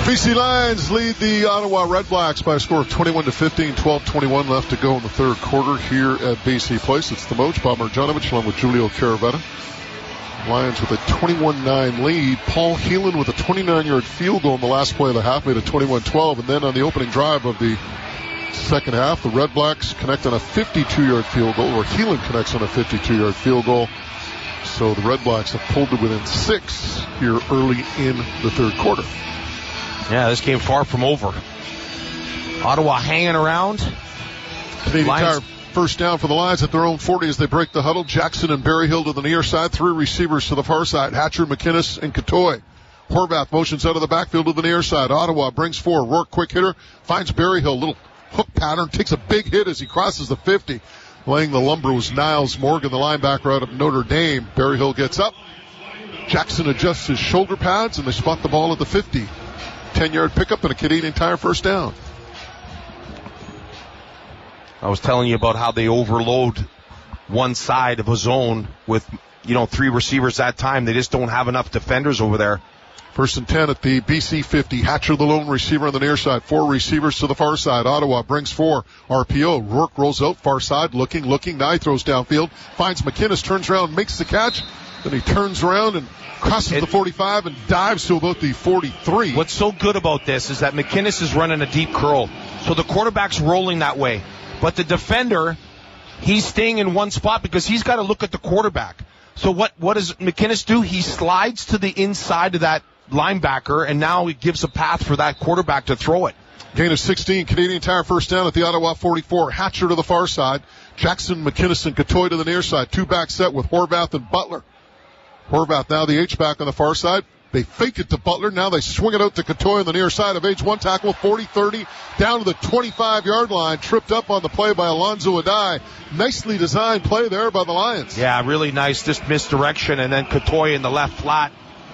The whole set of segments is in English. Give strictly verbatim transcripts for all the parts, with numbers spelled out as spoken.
B C Lions lead the Ottawa Red Blacks by a score of twenty-one to fifteen, twelve twenty-one left to go in the third quarter here at B C Place. It's the Moach, Bob Marjanovic, along with Julio Caravetta. Lions with a twenty-one nine lead. Paul Heelan with a twenty-nine-yard field goal in the last play of the half, made it twenty-one twelve. And then on the opening drive of the second half, the Red Blacks connect on a fifty-two-yard field goal, or Heelan connects on a fifty-two-yard field goal. So the Red Blacks have pulled it within six here early in the third quarter. Yeah, this game far from over. Ottawa hanging around. Canadian Tire first down for the Lions at their own forty as they break the huddle. Jackson and Berryhill to the near side. Three receivers to the far side. Hatcher, McInnes, and Katoy. Horvath motions out of the backfield to the near side. Ottawa brings four. Rourke, quick hitter, finds Berryhill. Little hook pattern. Takes a big hit as he crosses the fifty. Laying the lumber was Niles Morgan, the linebacker out of Notre Dame. Berryhill gets up. Jackson adjusts his shoulder pads, and they spot the ball at the fifty. ten-yard pickup and a Canadian Tire first down. I was telling you about how they overload one side of a zone with, you know, three receivers that time. They just don't have enough defenders over there. First and ten at the B C fifty. Hatcher, the lone receiver on the near side. Four receivers to the far side. Ottawa brings four. R P O. Rourke rolls out far side, looking, looking. Now he throws downfield. Finds McInnes, turns around, makes the catch. Then he turns around and crosses it, the forty-five and dives to about the forty-three. What's so good about this is that McInnes is running a deep curl. So the quarterback's rolling that way. But the defender, he's staying in one spot because he's got to look at the quarterback. So what, what does McInnes do? He slides to the inside of that linebacker, and now he gives a path for that quarterback to throw it. Gain of sixteen. Canadian Tire first down at the Ottawa forty-four. Hatcher to the far side. Jackson, McInnes, and Katoy to the near side. Two back set with Horvath and Butler. Horvath now the H-back on the far side. They fake it to Butler. Now they swing it out to Katoy on the near side of H. One tackle, forty thirty, down to the twenty-five-yard line. Tripped up on the play by Alonzo Adai. Nicely designed play there by the Lions. Yeah, really nice. Just misdirection, and then Katoy in the left flat.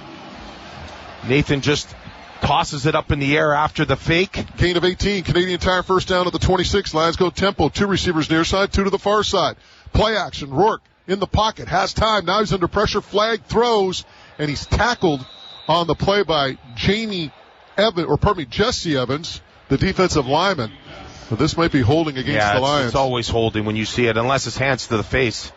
Nathan just tosses it up in the air after the fake. Gain of eighteen. Canadian Tire first down at the twenty-six. Lions go tempo. Two receivers near side, two to the far side. Play action. Rourke in the pocket. Has time. Now he's under pressure. Flag throws, and he's tackled on the play by Jamie Evans, or pardon me, Jesse Evans, the defensive lineman. But this might be holding against yeah, the it's, Lions. It's always holding when you see it, unless it's hands to the face.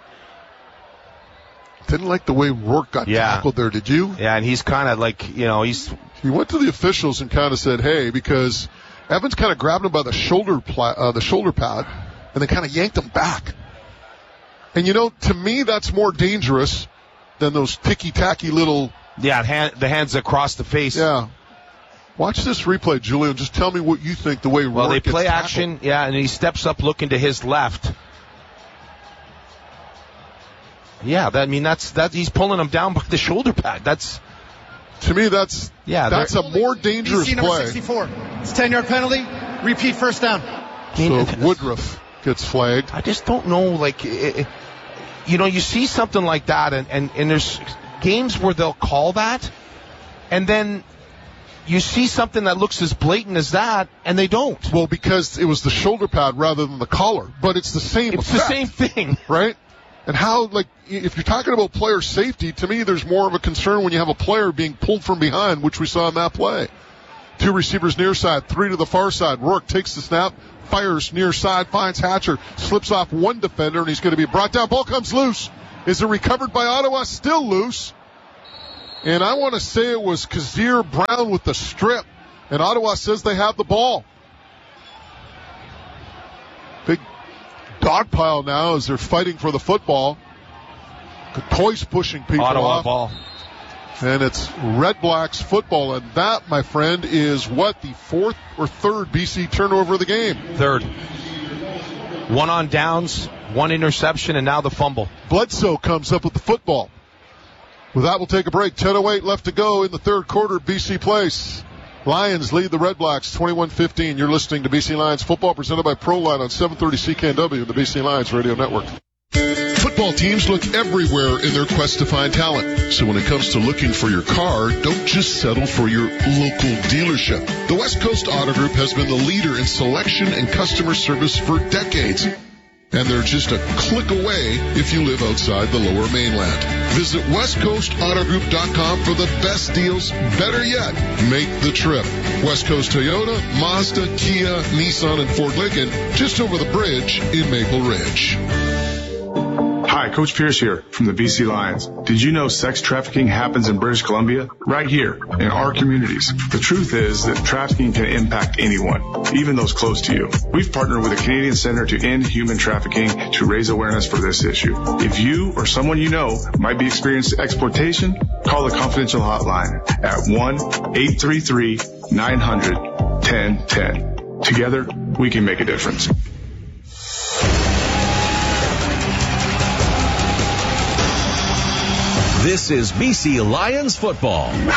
Didn't like the way Rourke got yeah. tackled there, did you? Yeah, and he's kind of like, you know, he's... He went to the officials and kind of said, hey, because Evans kind of grabbed him by the shoulder pla- uh, the shoulder pad and then kind of yanked him back. And, you know, to me, that's more dangerous than those ticky-tacky little... Yeah, hand, the hands across the face. Yeah. Watch this replay, Julian. Just tell me what you think the way Rourke Well, they gets play tackled. action, yeah, and he steps up looking to his left. Yeah, that, I mean, that's that he's pulling him down by the shoulder pad. That's... To me, that's yeah, that's a more dangerous B C number play. sixty-four. It's a ten-yard penalty. Repeat first down. So Woodruff gets flagged. I just don't know, like, it, it, you know, you see something like that, and, and, and there's games where they'll call that, and then you see something that looks as blatant as that, and they don't. Well, because it was the shoulder pad rather than the collar, but it's the same It's effect, the same thing. right? And how, like, if you're talking about player safety, to me, there's more of a concern when you have a player being pulled from behind, which we saw in that play. Two receivers near side, three to the far side. Rourke takes the snap, fires near side, finds Hatcher, slips off one defender, and he's going to be brought down. Ball comes loose. Is it recovered by Ottawa? Still loose. And I want to say it was Kazir Brown with the strip. And Ottawa says they have the ball. Big dog pile now as they're fighting for the football. Katoy's pushing people Ottawa off. ball. And it's Red Blacks football. And that, my friend, is what, the fourth or third B C turnover of the game? Third. One on downs, one interception, and now the fumble. Bledsoe comes up with the football. With that, we'll take a break. ten oh eight left to go in the third quarter, B C Place. Lions lead the Red Blacks twenty-one fifteen. You're listening to B C Lions football presented by ProLine on seven thirty C K N W and the B C Lions Radio Network. Football teams look everywhere in their quest to find talent. So when it comes to looking for your car, don't just settle for your local dealership. The West Coast Auto Group has been the leader in selection and customer service for decades. and they're just a click away if you live outside the Lower Mainland. Visit west coast auto group dot com for the best deals. Better yet, make the trip. West Coast Toyota, Mazda, Kia, Nissan, and Ford Lincoln, just over the bridge in Maple Ridge. Hi, Coach Pierce here from the B C Lions. Did you know sex trafficking happens in British Columbia? Right here, in our communities. The truth is that trafficking can impact anyone, even those close to you. We've partnered with the Canadian Centre to End Human Trafficking to raise awareness for this issue. If you or someone you know might be experiencing exploitation, call the confidential hotline at one eight three three nine hundred ten ten. Together, we can make a difference. This is B C Lions football. ten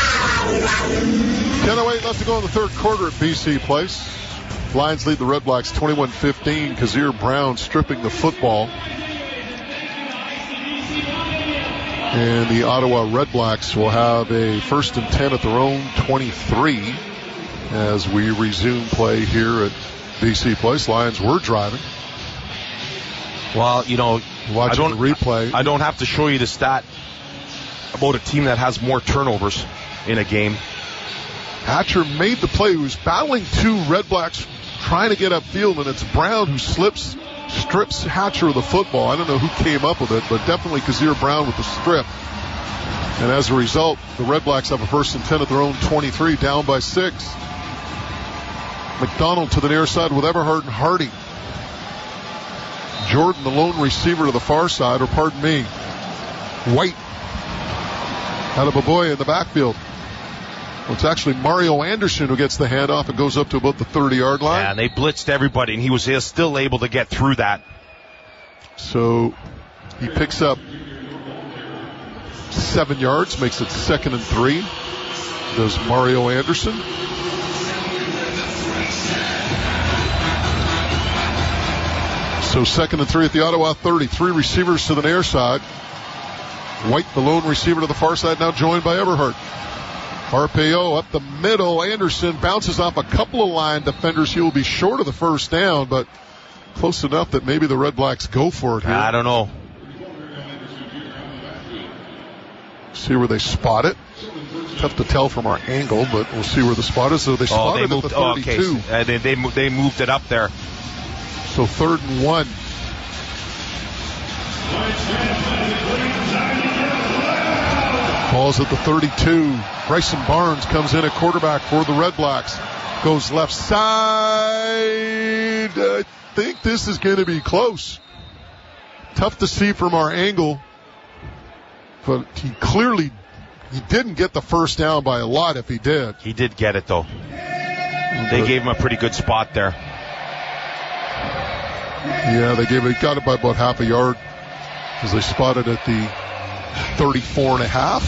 oh eight left to go in the third quarter at B C Place. Lions lead the Red Blacks twenty-one fifteen. Kazir Brown stripping the football. And the Ottawa Red Blacks will have a first and ten at their own twenty-three as we resume play here at B C Place. Lions were driving. Well, you know, Watching I don't, the replay. I don't have to show you the stat about a team that has more turnovers in a game. Hatcher made the play. He was battling two Red Blacks trying to get upfield, and it's Brown who slips, strips Hatcher of the football. I don't know who came up with it, but definitely Kazir Brown with the strip. And as a result, the Red Blacks have a first and ten at their own twenty-three, down by six. McDonald to the near side with Everhart and Hardy. Jordan, the lone receiver to the far side, or pardon me, White. Out of Baboya in the backfield. Well, it's actually Mario Anderson who gets the handoff and goes up to about the thirty-yard line. Yeah, and they blitzed everybody, and he was still able to get through that. So he picks up seven yards, makes it second and three. Does Mario Anderson. So second and three at the Ottawa thirty. Three receivers to the near side. White, the lone receiver to the far side, now joined by Everhart. Arpaio up the middle. Anderson bounces off a couple of line defenders. He will be short of the first down, but close enough that maybe the Red Blacks go for it here. I don't know. See where they spot it. Tough to tell from our angle, but we'll see where the spot is. So they spot oh, they it moved, at the thirty-two. Oh, okay. uh, they, they, they moved it up there. So third and one. Ball's at the thirty-two. Bryson Barnes comes in at quarterback for the Red Blacks. Goes left side. I think this is going to be close. Tough to see from our angle. But he clearly he didn't get the first down by a lot if he did. He did get it, though. They gave him a pretty good spot there. Yeah, they gave it, got it by about half a yard as they spotted at the thirty-four and a half.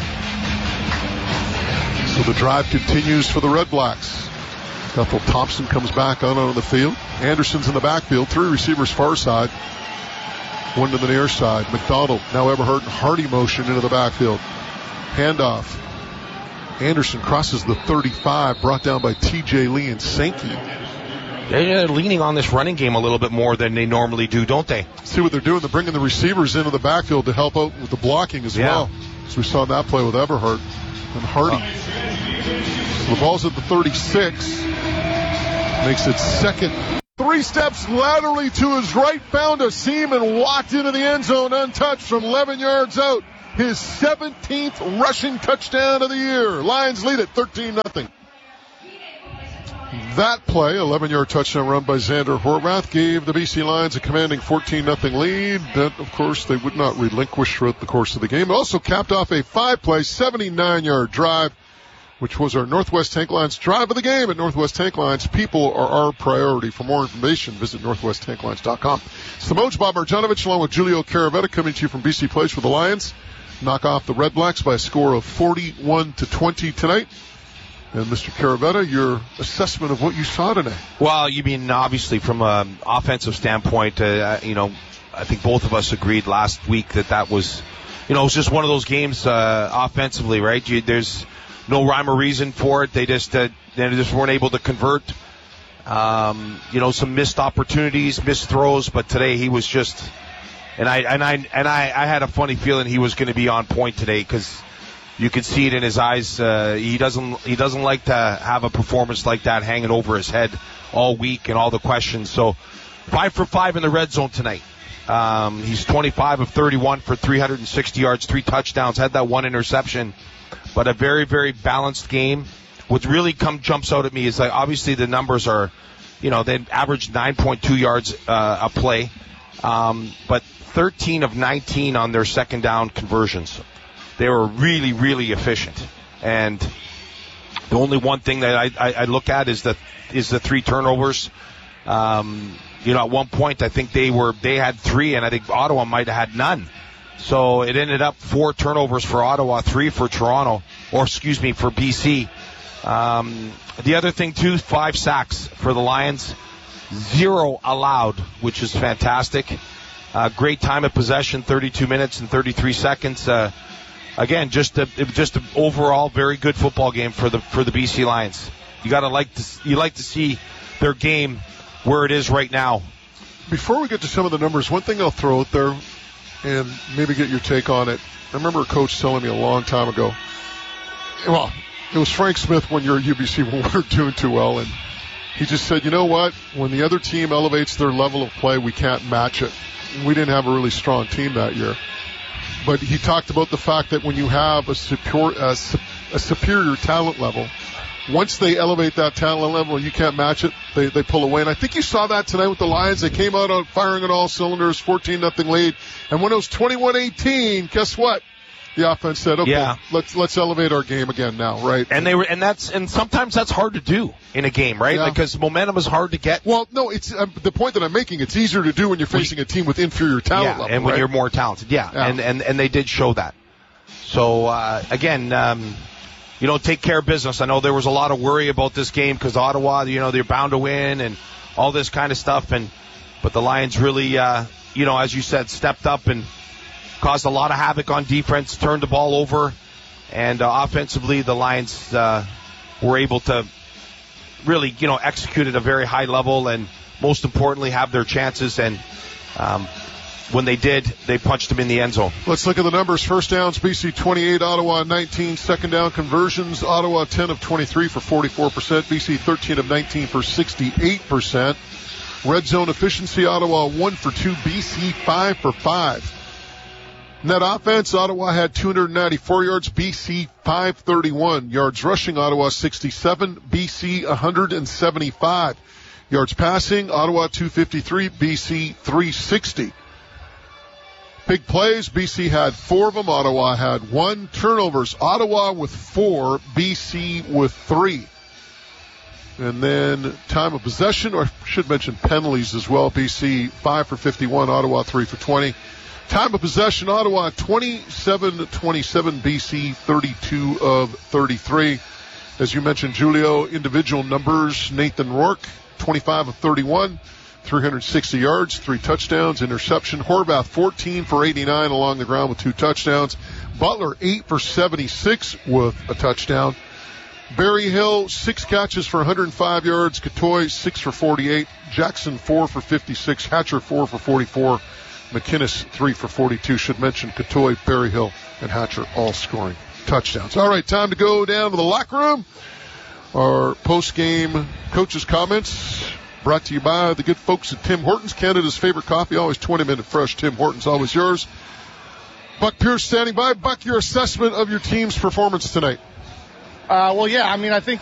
So the drive continues for the Red Blacks. Bethel Thompson comes back on on the field. Anderson's in the backfield. Three receivers far side. One to the near side. McDonald, now Everhart and Hardy motion into the backfield. Handoff. Anderson crosses the thirty-five, brought down by T J Lee and Sankey. They're leaning on this running game a little bit more than they normally do, don't they? See what they're doing. They're bringing the receivers into the backfield to help out with the blocking as yeah. well. So we saw that play with Everhart and Hardy. Oh. So the ball's at the thirty-six. Makes it second. Three steps laterally to his right, found a seam and walked into the end zone untouched from eleven yards out. His seventeenth rushing touchdown of the year. Lions lead at thirteen nothing. That play, eleven-yard touchdown run by Xander Horvath, gave the B C Lions a commanding fourteen nothing lead that, of course, they would not relinquish throughout the course of the game. It also capped off a five-play, seventy-nine-yard drive, which was our Northwest Tank Lines drive of the game. At Northwest Tank Lines, people are our priority. For more information, visit northwest tank lines dot com. It's the Moj, Bob Marjanovic, along with Julio Caravetta, coming to you from B C Place for the Lions. Knock off the Red Blacks by a score of forty-one to twenty tonight. And Mister Caravetta, your assessment of what you saw today. Well, you mean obviously from an offensive standpoint, uh, you know, I think both of us agreed last week that that was, you know, it was just one of those games uh, offensively, right? You, there's no rhyme or reason for it. They just uh, they just weren't able to convert Um, you know, some missed opportunities, missed throws, but today he was just, and I and I and I, I had a funny feeling he was going to be on point today because you could see it in his eyes. Uh, he doesn't he doesn't like to have a performance like that hanging over his head all week and all the questions. So five for five in the red zone tonight. Um, he's twenty-five of thirty-one for three hundred sixty yards, three touchdowns, had that one interception, but a very, very balanced game. What really come jumps out at me is like obviously the numbers are, you know, they averaged nine point two yards uh, a play, um, but thirteen of nineteen on their second down conversions. They were really, really efficient. And the only one thing that I, I, I look at is the is the three turnovers. Um, you know, at one point I think they were they had three, and I think Ottawa might have had none. So it ended up four turnovers for Ottawa, three for Toronto, or excuse me, for B C. Um, the other thing, too, five sacks for the Lions, zero allowed, which is fantastic. Uh, great time of possession, thirty-two minutes and thirty-three seconds. Uh, again, just a, just an overall very good football game for the for the B C Lions. You gotta like to you like to see their game where it is right now. Before we get to some of the numbers, one thing I'll throw out there, and maybe get your take on it. I remember a coach telling me a long time ago. Well. It was Frank Smith when you're at U B C when we weren't doing too well, and he just said, you know what, when the other team elevates their level of play, we can't match it. We didn't have a really strong team that year. But he talked about the fact that when you have a superior, a, a superior talent level, once they elevate that talent level, you can't match it, they, they pull away. And I think you saw that tonight with the Lions. They came out on firing on all cylinders, fourteen nothing lead. And when it was twenty-one eighteen, guess what? The offense said, "Okay, yeah. let's let's elevate our game again now, right?" And they were, and that's, and sometimes that's hard to do in a game, right? Yeah. Because momentum is hard to get. Well, no, it's uh, the point that I'm making. It's easier to do when you're facing a team with inferior talent yeah, level, and when right? you're more talented, yeah. yeah. And and and they did show that. So uh, again, um, you know, take care of business. I know there was a lot of worry about this game because Ottawa, you know, they're bound to win and all this kind of stuff, and but the Lions really, uh, you know, as you said, stepped up and caused a lot of havoc on defense, turned the ball over, and uh, offensively the Lions uh, were able to really, you know, execute at a very high level and most importantly have their chances. And um, when they did, they punched them in the end zone. Let's look at the numbers. First downs, B C twenty-eight, Ottawa nineteen. Second down conversions, Ottawa ten of twenty-three for forty-four percent. B C thirteen of nineteen for sixty-eight percent. Red zone efficiency, Ottawa one for two, B C five for five. Net offense, Ottawa had two hundred ninety-four yards, B C five thirty-one. Yards rushing, Ottawa sixty-seven, B C one hundred seventy-five. Yards passing, Ottawa two fifty-three, B C three sixty. Big plays, B C had four of them, Ottawa had one. Turnovers, Ottawa with four, B C with three. And then time of possession, or I should mention penalties as well, B C five for fifty-one, Ottawa three for twenty. Time of possession, Ottawa twenty-seven twenty-seven, B C thirty-two of thirty-three. As you mentioned, Julio, individual numbers, Nathan Rourke, twenty-five of thirty-one, three hundred sixty yards, three touchdowns, interception. Horvath, fourteen for eighty-nine along the ground with two touchdowns. Butler, eight for seventy-six with a touchdown. Barry Hill, six catches for one hundred five yards. Catoy, six for forty-eight. Jackson, four for fifty-six. Hatcher, four for forty-four. McInnes, three for forty-two. Should mention Catoy, Barry Hill, and Hatcher all scoring touchdowns. All right, time to go down to the locker room. Our post-game coaches' comments brought to you by the good folks at Tim Hortons, Canada's favorite coffee, always twenty-minute fresh. Tim Hortons, always yours. Buck Pierce standing by. Buck, your assessment of your team's performance tonight. Uh, well, yeah, I mean, I think